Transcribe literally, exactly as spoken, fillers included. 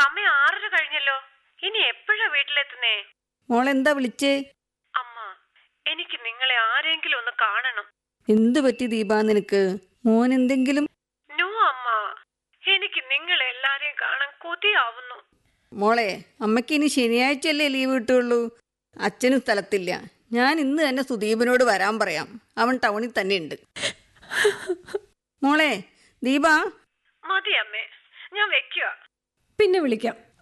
സമയം ആറര കഴിഞ്ഞല്ലോ. ഇനി എപ്പോഴാ വീട്ടിലെത്തുന്നേ? മോളെന്താ വിളിച്ചേ? അമ്മ, എനിക്ക് നിങ്ങളെ ആരെങ്കിലും ഒന്ന് കാണണം. എന്തു പറ്റി ദീപ നിനക്ക്? മോൻ എന്തെങ്കിലും? നോ അമ്മ, എനിക്ക് നിങ്ങളെ എല്ലാരെയും കാണാൻ കൊതിയാവുന്നു. മോളെ, അമ്മയ്ക്ക് ഇനി ശനിയാഴ്ചയല്ലേ ലീവ് കിട്ടുള്ളൂ. അച്ഛനും സ്ഥലത്തില്ല. ഞാൻ ഇന്ന് തന്നെ സുദീപനോട് വരാൻ പറയാം. അവൻ ടൗണിൽ തന്നെ ഉണ്ട്. മോളെ ദീപ. മതി അമ്മേ, ഞാൻ വെക്കുക. പിന്നെ വിളിക്കാം.